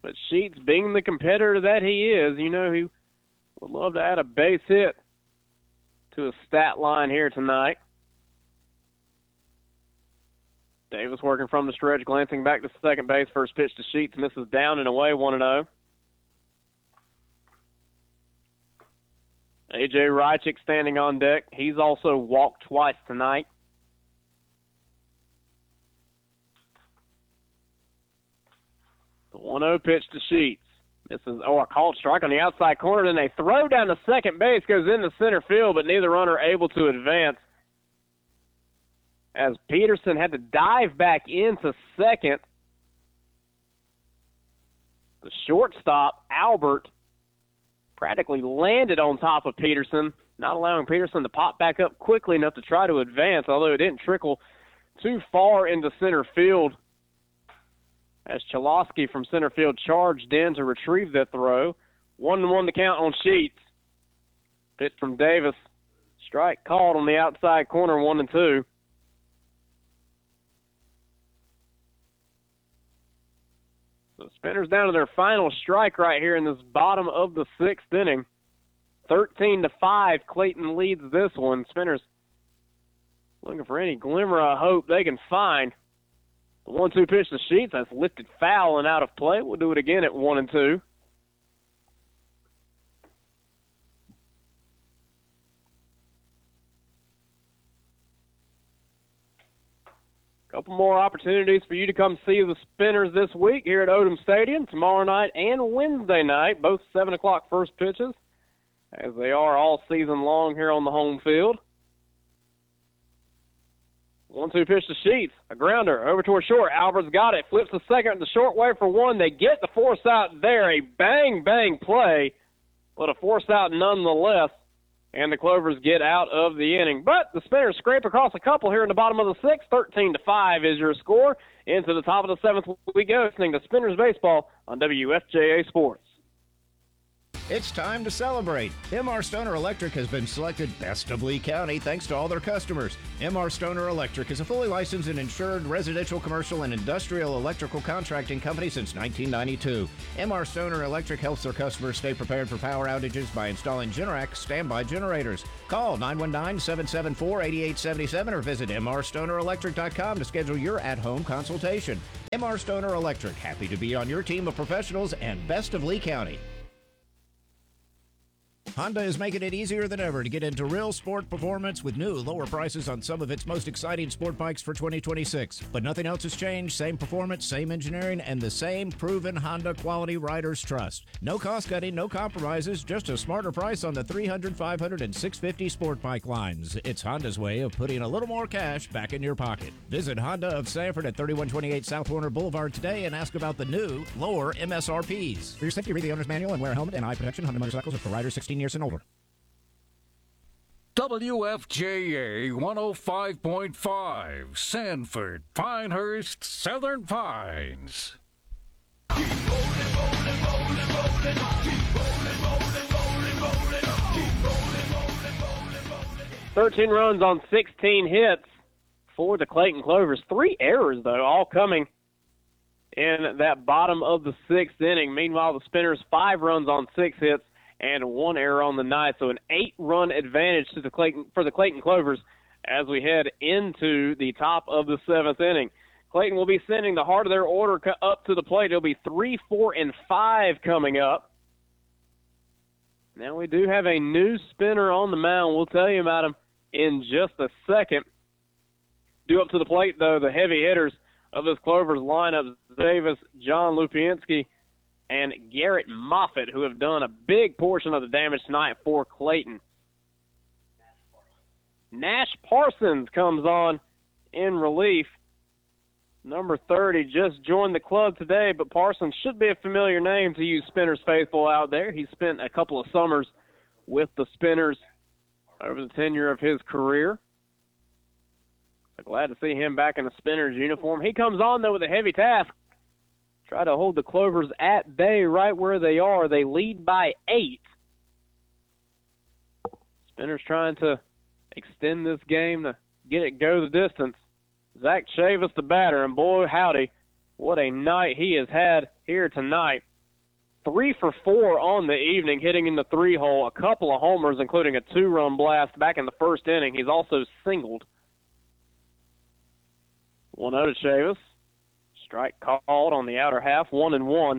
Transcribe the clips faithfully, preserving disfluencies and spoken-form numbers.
But Sheets, being the competitor that he is, you know, he would love to add a base hit to his stat line here tonight. Davis working from the stretch, glancing back to second base. First pitch to Sheets, misses down and away, one and oh. A J Rychik standing on deck. He's also walked twice tonight. The one oh pitch to Sheets. This is, oh, a called strike on the outside corner. Then they throw down to second base, goes into center field, but neither runner able to advance, as Peterson had to dive back into second. The shortstop, Albert, practically landed on top of Peterson, not allowing Peterson to pop back up quickly enough to try to advance, although it didn't trickle too far into center field, as Chalosky from center field charged in to retrieve that throw. One and one to count on Sheets. Pitch from Davis. Strike called on the outside corner, one and two. So Spinners down to their final strike right here in this bottom of the sixth inning. thirteen to five, Clayton leads this one. Spinners looking for any glimmer of hope they can find. The one two pitch to Sheets, that's lifted foul and out of play. We'll do it again at one and two. Couple more opportunities for you to come see the Spinners this week here at Odom Stadium, tomorrow night and Wednesday night, both seven o'clock first pitches, as they are all season long here on the home field. one two pitch to Sheets, a grounder over toward short. Albert's got it, flips to second, the short way for one. They get the force out there, a bang-bang play, but a force out nonetheless. And the Clovers get out of the inning. But the Spinners scrape across a couple here in the bottom of the sixth. thirteen to five is your score. Into the top of the seventh we go, listening to Spinners Baseball on W F J A Sports. It's time to celebrate. M R Stoner Electric has been selected Best of Lee County thanks to all their customers. M R Stoner Electric is a fully licensed and insured residential, commercial, and industrial electrical contracting company since nineteen ninety-two. M R Stoner Electric helps their customers stay prepared for power outages by installing Generac standby generators. Call nine one nine, seven seven four, eight eight seven seven or visit m r stoner electric dot com to schedule your at-home consultation. M R Stoner Electric, happy to be on your team of professionals and Best of Lee County. Honda is making it easier than ever to get into real sport performance with new lower prices on some of its most exciting sport bikes for twenty twenty-six. But nothing else has changed. Same performance, same engineering, and the same proven Honda quality riders trust. No cost cutting, no compromises, just a smarter price on the three hundred, five hundred, and six fifty sport bike lines. It's Honda's way of putting a little more cash back in your pocket. Visit Honda of Sanford at thirty-one twenty-eight South Warner Boulevard today and ask about the new lower M S R Ps. For your safety, read the owner's manual and wear a helmet and eye protection. Honda motorcycles are for riders sixteen years and older. W F J A one oh five point five, Sanford, Pinehurst, Southern Pines. Keep rolling, rolling, rolling, rolling. Keep rolling, rolling, rolling, rolling. Keep rolling, rolling, rolling, rolling. thirteen runs on sixteen hits for the Clayton Clovers. Three errors, though, all coming in that bottom of the sixth inning. Meanwhile, the Spinners, five runs on six hits and one error on the night. So an eight-run advantage to the Clayton for the Clayton Clovers as we head into the top of the seventh inning. Clayton will be sending the heart of their order up to the plate. It'll be three, four, and five coming up. Now we do have a new spinner on the mound. We'll tell you about him in just a second. Due up to the plate, though, the heavy hitters of this Clovers lineup, Davis, John Lupinski, and Garrett Moffitt, who have done a big portion of the damage tonight for Clayton. Nash Parsons comes on in relief. Number thirty just joined the club today, but Parsons should be a familiar name to you Spinners faithful out there. He spent a couple of summers with the Spinners over the tenure of his career. So glad to see him back in the Spinners uniform. He comes on, though, with a heavy task. Try to hold the Clovers at bay right where they are. They lead by eight. Spinners trying to extend this game to get it go the distance. Zach Chavis, the batter, and boy, howdy, what a night he has had here tonight. three for four on the evening, hitting in the three hole, a couple of homers, including a two-run blast back in the first inning. He's also singled. one oh to Chavis. Strike called on the outer half, one and one.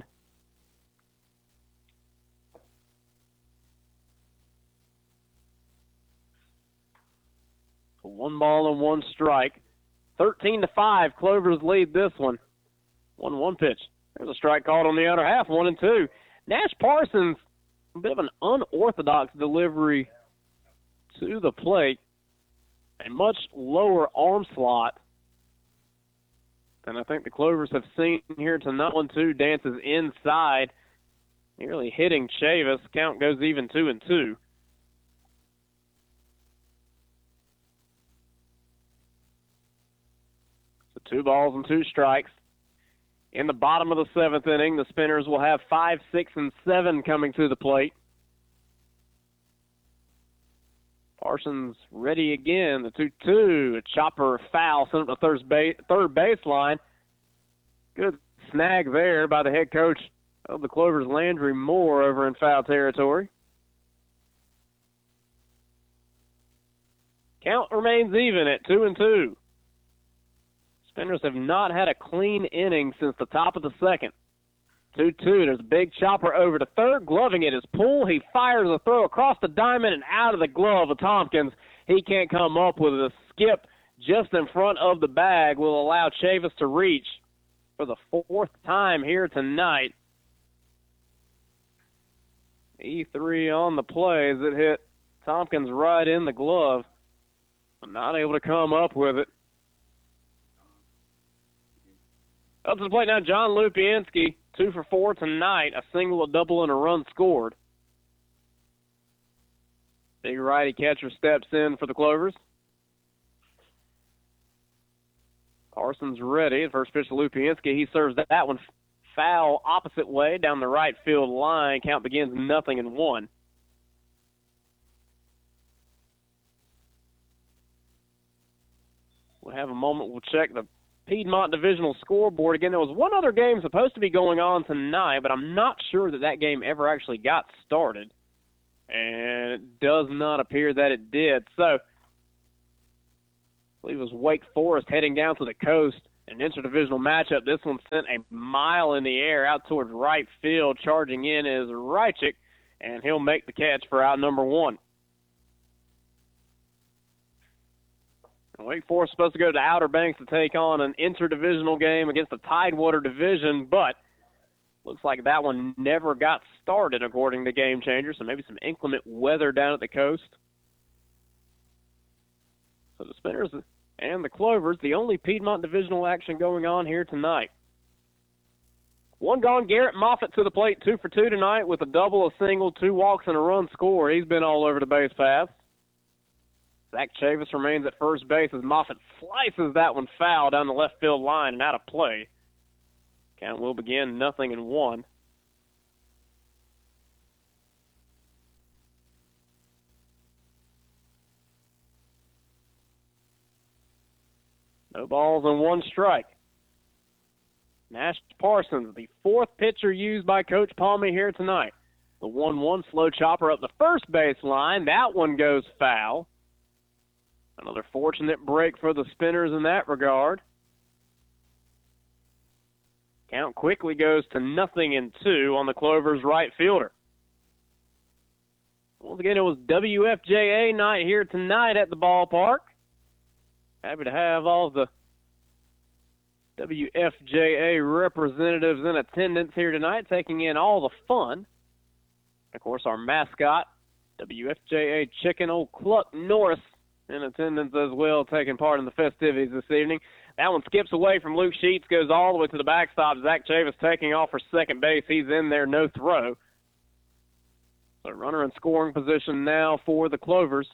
One ball and one strike. thirteen to five, Clovers lead this one. one one pitch. There's a strike called on the outer half, one and two. Nash Parsons, a bit of an unorthodox delivery to the plate. A much lower arm slot than I think the Clovers have seen here tonight. one two dances inside, nearly hitting Chavis. Count goes even two and two. So two balls and two strikes. In the bottom of the seventh inning, the Spinners will have five, six, and seven coming to the plate. Parsons ready again. The two two. A chopper foul sent up the third, base, third baseline. Good snag there by the head coach of the Clovers, Landry Moore, over in foul territory. Count remains even at two and two. Spinners have not had a clean inning since the top of the second. two two. There's a big chopper over to third. Gloving it is Poole. He fires a throw across the diamond and out of the glove of Tompkins. He can't come up with it. A skip just in front of the bag will allow Chavis to reach for the fourth time here tonight. E three on the play as it hit Tompkins right in the glove. Not able to come up with it. Up to the plate now, John Lupianski, two for four tonight, a single, a double, and a run scored. Big righty catcher steps in for the Clovers. Parsons ready. First pitch to Lupianski. He serves that one foul opposite way down the right field line. Count begins nothing and one. We'll have a moment. We'll check the Piedmont Divisional scoreboard. Again, there was one other game supposed to be going on tonight, but I'm not sure that that game ever actually got started. And it does not appear that it did. So, I believe it was Wake Forest heading down to the coast. An interdivisional matchup. This one sent a mile in the air out towards right field. Charging in is Rychik, and he'll make the catch for out number one. Wake Forest is supposed to go to Outer Banks to take on an interdivisional game against the Tidewater Division, but looks like that one never got started according to Game Changer, so maybe some inclement weather down at the coast. So the Spinners and the Clovers, the only Piedmont Divisional action going on here tonight. One gone, Garrett Moffitt to the plate, two for two tonight with a double, a single, two walks, and a run score. He's been all over the base paths. Zach Chavis remains at first base as Moffitt slices that one foul down the left field line and out of play. Count will begin nothing and one. No balls and one strike. Nash Parsons, the fourth pitcher used by Coach Palmy here tonight. The one one slow chopper up the first base line. That one goes foul. Another fortunate break for the Spinners in that regard. Count quickly goes to nothing and two on the Clovers right fielder. Once again, it was W F J A night here tonight at the ballpark. Happy to have all the W F J A representatives in attendance here tonight, taking in all the fun. Of course, our mascot, W F J A Chicken, old Cluck Norris, in attendance as well, taking part in the festivities this evening. That one skips away from Luke Sheets, goes all the way to the backstop. Zach Chavis taking off for second base. He's in there, no throw. So runner in scoring position now for the Clovers.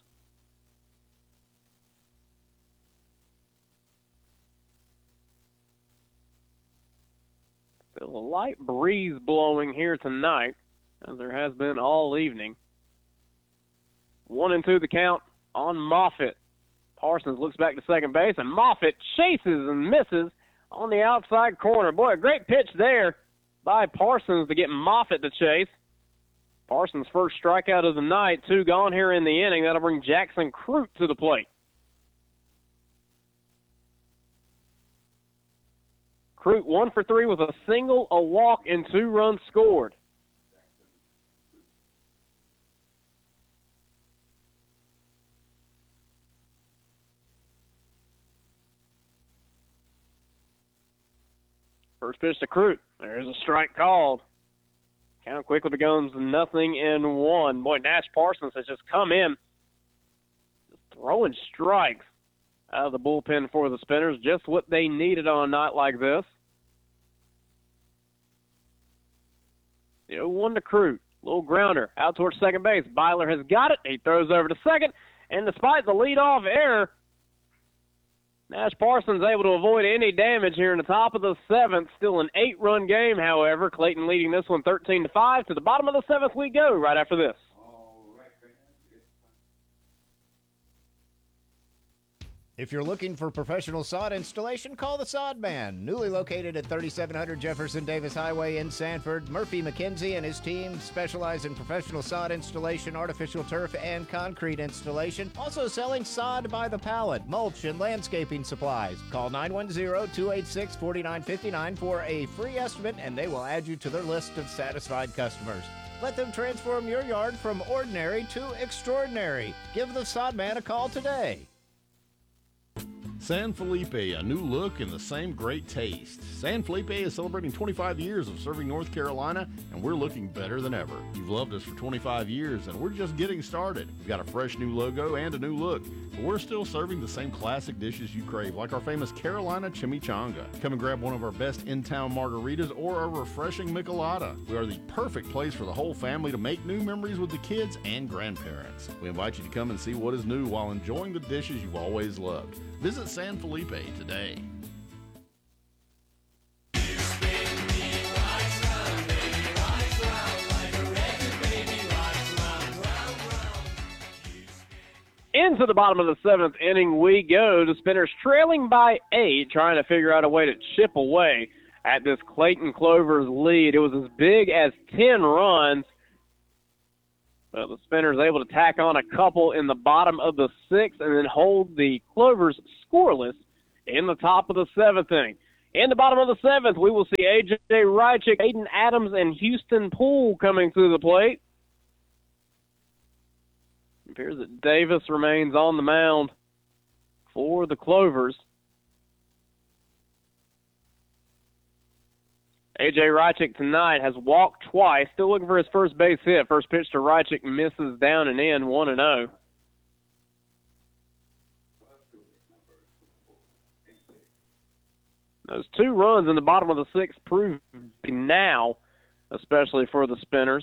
Still a light breeze blowing here tonight, as there has been all evening. One and two the count on Moffitt. Parsons looks back to second base, and Moffitt chases and misses on the outside corner. Boy, a great pitch there by Parsons to get Moffitt to chase. Parsons' first strikeout of the night, two gone here in the inning. That'll bring Jackson Crute to the plate. Crute one for three with a single, a walk, and two runs scored. First pitch to Crute. There's a strike called. Count quickly becomes nothing in one. Boy, Nash Parsons has just come in, just throwing strikes out of the bullpen for the Spinners. Just what they needed on a night like this. The oh one to Crute. Little grounder out towards second base. Byler has got it. He throws over to second. And despite the leadoff error, Nash Parsons able to avoid any damage here in the top of the seventh. Still an eight-run game, however. Clayton leading this one thirteen to five. To the bottom of the seventh we go right after this. If you're looking for professional sod installation, call the Sod Man. Newly located at thirty-seven hundred Jefferson Davis Highway in Sanford, Murphy McKenzie and his team specialize in professional sod installation, artificial turf, and concrete installation. Also selling sod by the pallet, mulch, and landscaping supplies. Call nine one zero, two eight six, four nine five nine for a free estimate, and they will add you to their list of satisfied customers. Let them transform your yard from ordinary to extraordinary. Give the Sod Man a call today. San Felipe, a new look and the same great taste. San Felipe is celebrating twenty-five years of serving North Carolina, and we're looking better than ever. You've loved us for twenty-five years, and we're just getting started. We've got a fresh new logo and a new look, but we're still serving the same classic dishes you crave, like our famous Carolina Chimichanga. Come and grab one of our best in-town margaritas or a refreshing michelada. We are the perfect place for the whole family to make new memories with the kids and grandparents. We invite you to come and see what is new while enjoying the dishes you've always loved. Visit San Felipe today. Into the bottom of the seventh inning we go. The Spinners trailing by eight, trying to figure out a way to chip away at this Clayton Clovers lead. It was as big as ten runs. But the Spinners able to tack on a couple in the bottom of the sixth and then hold the Clovers scoreless in the top of the seventh inning. In the bottom of the seventh, we will see A J Rychik, Aiden Adams, and Houston Poole coming through the plate. It appears that Davis remains on the mound for the Clovers. A J Rychik tonight has walked twice, still looking for his first base hit. First pitch to Rychik misses down and in, one and oh. Those two runs in the bottom of the sixth prove now, especially for the Spinners.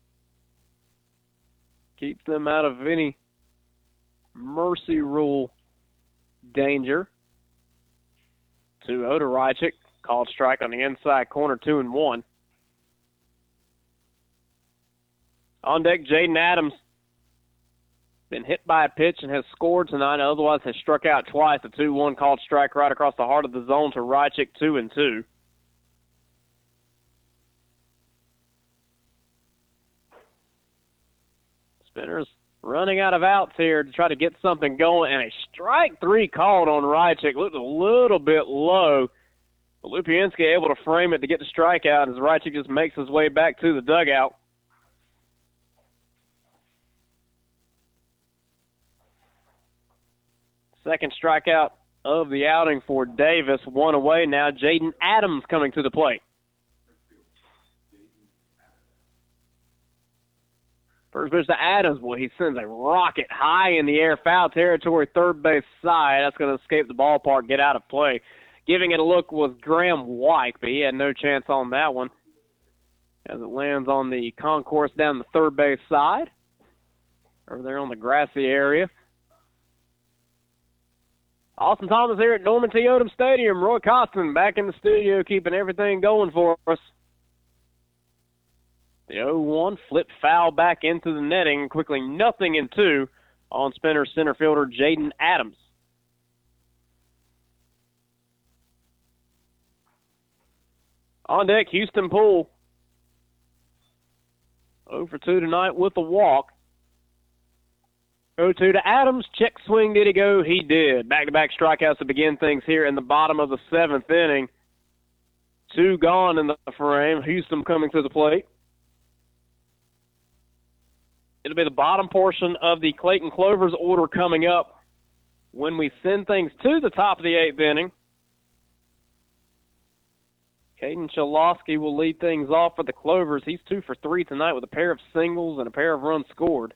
Keeps them out of any mercy rule danger. two oh to Rychik. Called strike on the inside corner, two and one. On deck, Jaden Adams. Been hit by a pitch and has scored tonight, otherwise has struck out twice. A two one called strike right across the heart of the zone to Rychik, two and two. Spinners running out of outs here to try to get something going, and a strike three called on Rychik. Looked a little bit low. But Lupienski able to frame it to get the strikeout as Rychik just makes his way back to the dugout. Second strikeout of the outing for Davis. One away now. Jaden Adams coming to the plate. First pitch to Adams. Boy, he sends a rocket high in the air, foul territory, third base side. That's going to escape the ballpark, get out of play. Giving it a look was Graham White, but he had no chance on that one as it lands on the concourse down the third base side, over there on the grassy area. Austin Thomas here at Norman T. Odom Stadium. Roy Costin back in the studio, keeping everything going for us. The oh one flip foul back into the netting, quickly nothing in two on Spinner center fielder Jaden Adams. On deck, Houston Poole. oh for two tonight with a walk. oh two to Adams. Check swing, did he go? He did. Back-to-back strikeouts to begin things here in the bottom of the seventh inning. Two gone in the frame. Houston coming to the plate. It'll be the bottom portion of the Clayton Clovers order coming up when we send things to the top of the eighth inning. Caden Chalosky will lead things off for the Clovers. He's two for three tonight with a pair of singles and a pair of runs scored.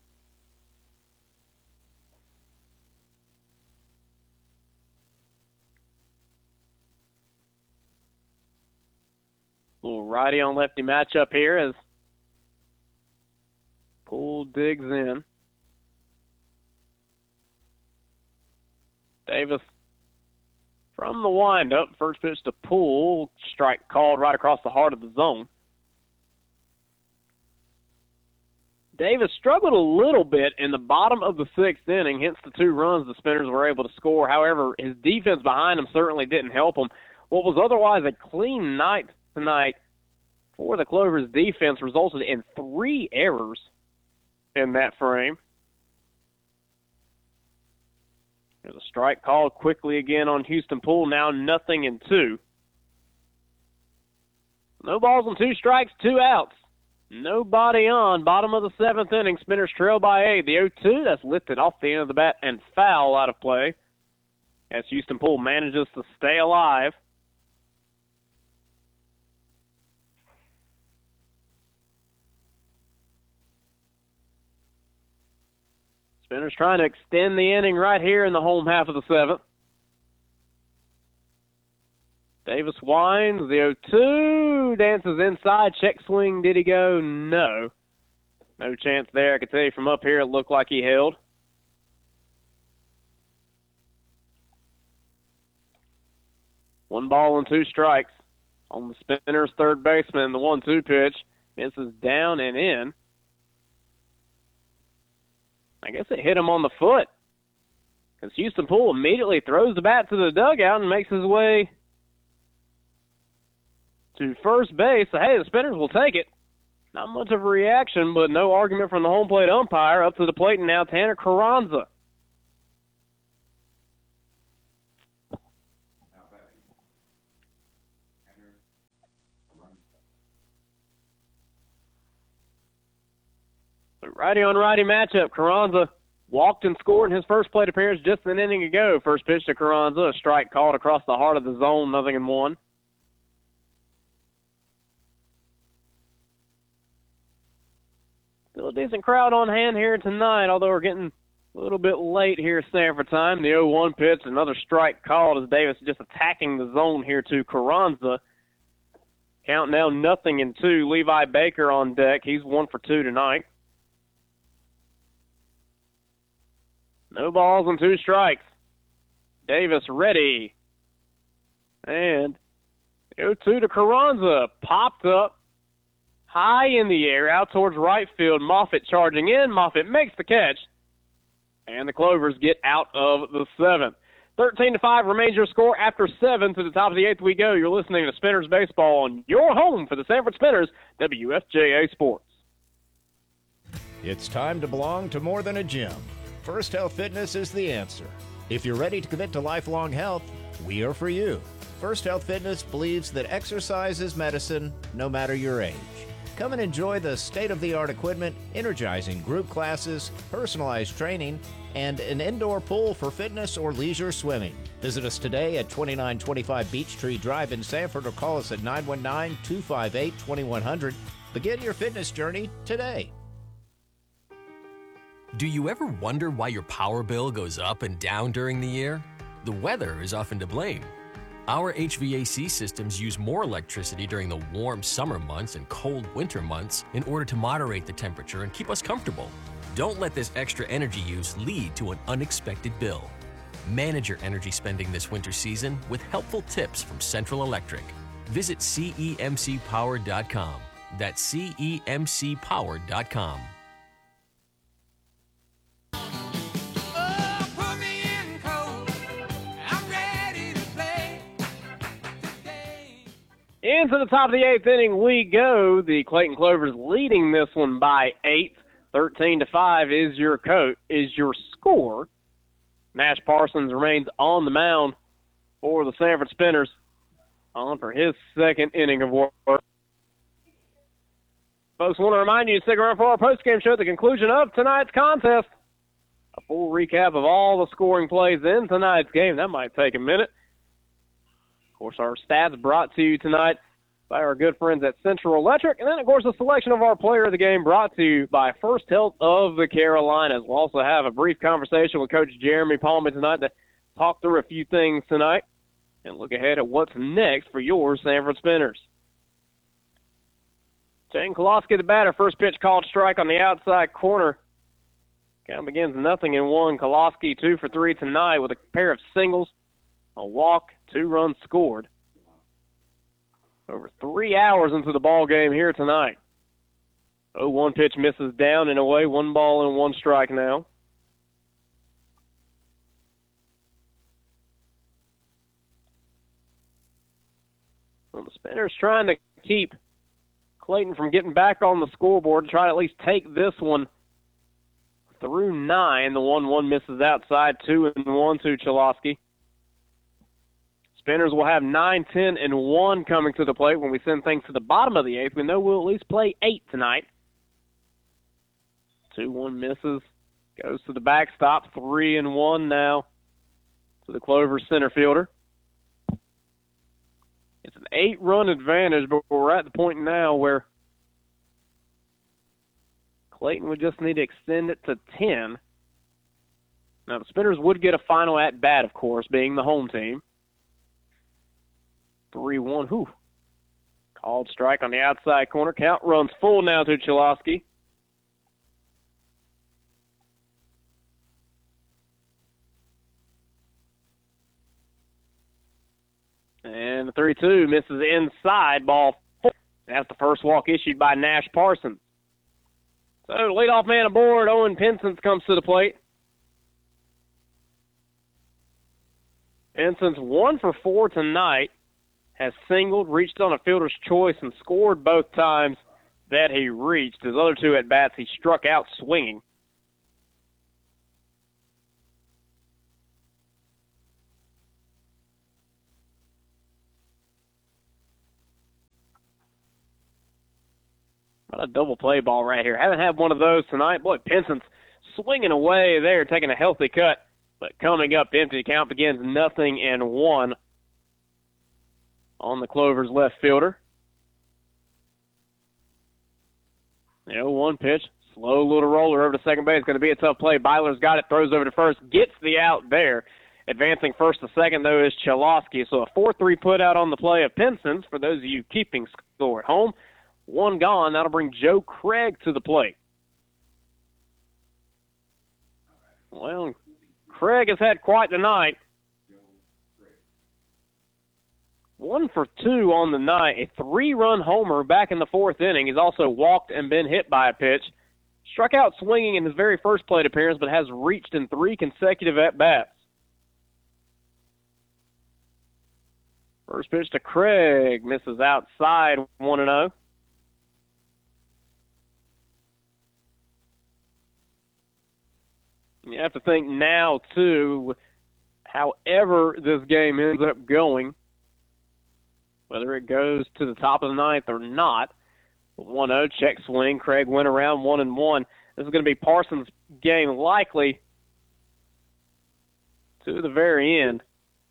Little righty on lefty matchup here as Poole digs in. Davis from the windup. First pitch to Poole. Strike called right across the heart of the zone. Davis struggled a little bit in the bottom of the sixth inning, hence the two runs the Spinners were able to score. However, his defense behind him certainly didn't help him. What was otherwise a clean night tonight for the Clovers defense resulted in three errors in that frame. There's a strike called quickly again on Houston Poole. Now nothing in two. No balls and two strikes, two outs. Nobody on. Bottom of the seventh inning. Spinners trail by eight. The oh two, that's lifted off the end of the bat and foul out of play as Houston Poole manages to stay alive. Spinners trying to extend the inning right here in the home half of the seventh. Davis winds, the oh two, dances inside, check swing, did he go? No. No chance there. I can tell you from up here it looked like he held. One ball and two strikes on the Spinners' third baseman. The one two pitch misses down and in. I guess it hit him on the foot because Houston Poole immediately throws the bat to the dugout and makes his way to first base. So, hey, the Spinners will take it. Not much of a reaction, but no argument from the home plate umpire. Up to the plate now, Tanner Carranza. Righty on righty matchup. Carranza walked and scored in his first plate appearance just an inning ago. First pitch to Carranza, a strike called across the heart of the zone, nothing in one. Still a decent crowd on hand here tonight, although we're getting a little bit late here Sanford time. The oh one pitch, another strike called as Davis just attacking the zone here to Carranza. Count now nothing in two. Levi Baker on deck. He's one for two tonight. No balls and two strikes. Davis ready. And oh two to Carranza. Popped up high in the air out towards right field. Moffitt charging in. Moffitt makes the catch. And the Clovers get out of the seventh. thirteen to five remains your score after seven. To the top of the eighth we go. You're listening to Spinners Baseball on your home for the Sanford Spinners, W F J A Sports. It's time to belong to more than a gym. First Health Fitness is the answer. If you're ready to commit to lifelong health, we are for you. First Health Fitness believes that exercise is medicine, no matter your age. Come and enjoy the state-of-the-art equipment, energizing group classes, personalized training, and an indoor pool for fitness or leisure swimming. Visit us today at twenty-nine twenty-five Beech Tree Drive in Sanford or call us at nine one nine, two five eight, two one zero zero. Begin your fitness journey today. Do you ever wonder why your power bill goes up and down during the year? The weather is often to blame. Our H V A C systems use more electricity during the warm summer months and cold winter months in order to moderate the temperature and keep us comfortable. Don't let this extra energy use lead to an unexpected bill. Manage your energy spending this winter season with helpful tips from Central Electric. Visit C E M C power dot com. That's C E M C power dot com. Into the top of the eighth inning we go. The Clayton Clovers leading this one by eight. thirteen to five is your coat, is your score. Nash Parsons remains on the mound for the Sanford Spinners, on for his second inning of work. Folks, want to remind you to stick around for our postgame show at the conclusion of tonight's contest. A full recap of all the scoring plays in tonight's game. That might take a minute. Of course, our stats brought to you tonight by our good friends at Central Electric. And then, of course, a selection of our player of the game brought to you by First Health of the Carolinas. We'll also have a brief conversation with Coach Jeremy Palmer tonight to talk through a few things tonight and look ahead at what's next for your Sanford Spinners. Shane Koloski, the batter. First pitch called strike on the outside corner. Count begins nothing in one. Koloski two for three tonight with a pair of singles, a walk, two runs scored. Over three hours into the ball game here tonight. oh one pitch misses down and away. One ball and one strike now. Well, the Spinners trying to keep Clayton from getting back on the scoreboard, try to at least take this one through nine. The one one misses outside, two and one to Cholosky. Spinners will have nine, ten, and one coming to the plate when we send things to the bottom of the eighth. We know we'll at least play eight tonight. two one misses, goes to the backstop, three and one now to the Clovers center fielder. It's an eight-run advantage, but we're at the point now where Clayton would just need to extend it to ten. Now, the Spinners would get a final at-bat, of course, being the home team. three one, whew. Called strike on the outside corner. Count runs full now to Cholosky. And the three two misses inside, ball four. That's the first walk issued by Nash Parsons. So, leadoff man aboard, Owen Pinsence comes to the plate. Pinsence one for four tonight. Has singled, reached on a fielder's choice, and scored both times that he reached. His other two at-bats, he struck out swinging. What a double play ball right here. Haven't had one of those tonight. Boy, Pinsence swinging away there, taking a healthy cut. But coming up empty, the count begins nothing and one on the Clovers left fielder. The oh one pitch, slow little roller over to second base. Going to be a tough play. Byler's got it, throws over to first, gets the out there. Advancing first to second, though, is Cholosky. So a four three put out on the play of Pinsence for those of you keeping score at home. One gone. That'll bring Joe Craig to the plate. Well, Craig has had quite the night. One for two on the night. A three-run homer back in the fourth inning. He's also walked and been hit by a pitch. Struck out swinging in his very first plate appearance, but has reached in three consecutive at-bats. First pitch to Craig. Misses outside, one and oh. You have to think now, too, however this game ends up going, whether it goes to the top of the ninth or not. one oh, check swing. Craig went around one and one. This is going to be Parsons' game likely to the very end.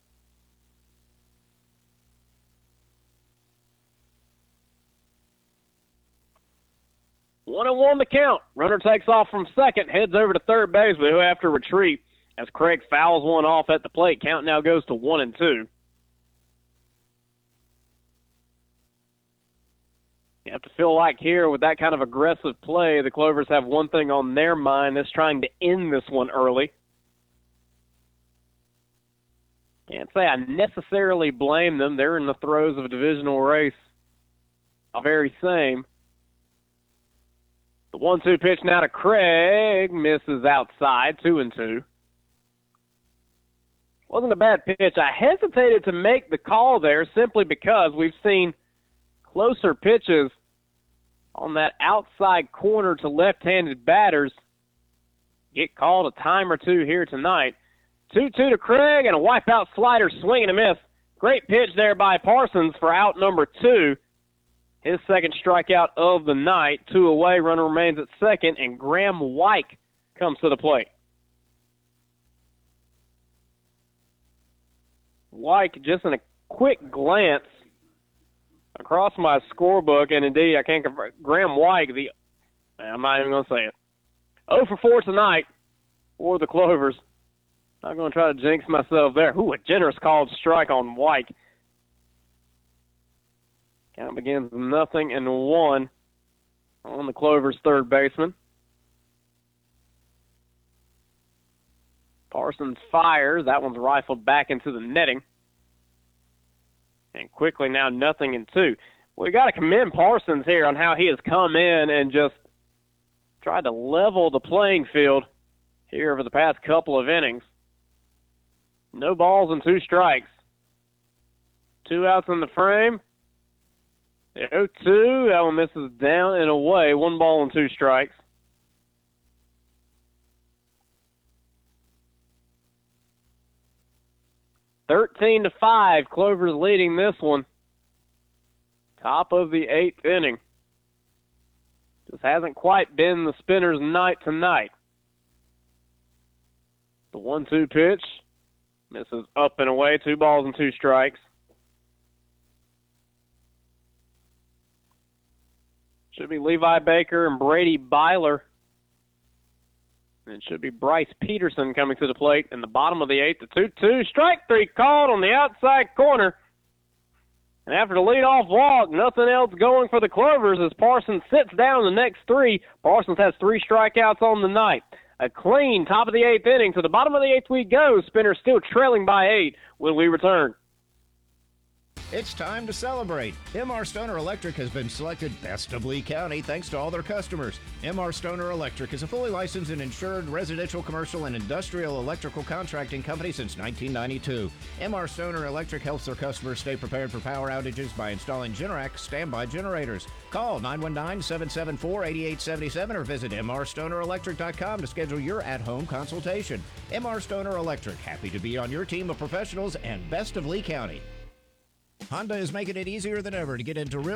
One and one the count. Runner takes off from second, heads over to third base, but he'll have to retreat as Craig fouls one off at the plate. Count now goes to one and two. You have to feel like here with that kind of aggressive play, the Clovers have one thing on their mind. That's trying to end this one early. Can't say I necessarily blame them. They're in the throes of a divisional race. The very same. The one two pitch now to Craig. Misses outside, two and two. Wasn't a bad pitch. I hesitated to make the call there simply because we've seen closer pitches on that outside corner to left-handed batters get called a time or two here tonight. two two to Craig and a wipeout slider, swing and a miss. Great pitch there by Parsons for out number two. His second strikeout of the night. Two away, runner remains at second, and Graham White comes to the plate. White, just in a quick glance across my scorebook, and indeed, I can't confirm, Graham White, the, I'm not even going to say it. oh for four tonight for the Clovers. Not going to try to jinx myself there. Ooh, a generous called strike on White. Count begins nothing and one on the Clovers' third baseman. Parsons fires. That one's rifled back into the netting. And quickly now nothing and two. We got to commend Parsons here on how he has come in and just tried to level the playing field here over the past couple of innings. No balls and two strikes. Two outs in the frame. The oh two, that one misses down and away. One ball and two strikes. thirteen to five, Clovers leading this one. Top of the eighth inning. Just hasn't quite been the Spinners' night tonight. The one two pitch misses up and away. Two balls and two strikes. Should be Levi Baker and Brady Byler. And it should be Bryce Peterson coming to the plate in the bottom of the eighth. The two two, strike three called on the outside corner. And after the leadoff walk, nothing else going for the Clovers as Parsons sits down the next three. Parsons has three strikeouts on the night. A clean top of the eighth inning. To the bottom of the eighth we go. Spinners still trailing by eight when we return. It's time to celebrate. M R Stoner Electric has been selected Best of Lee County thanks to all their customers. M R Stoner Electric is a fully licensed and insured residential, commercial, and industrial electrical contracting company since nineteen ninety-two. M R Stoner Electric helps their customers stay prepared for power outages by installing Generac standby generators. Call nine one nine, seven seven four, eight eight seven seven or visit m r stoner electric dot com to schedule your at-home consultation. M R Stoner Electric, happy to be on your team of professionals and Best of Lee County. Honda is making it easier than ever to get into real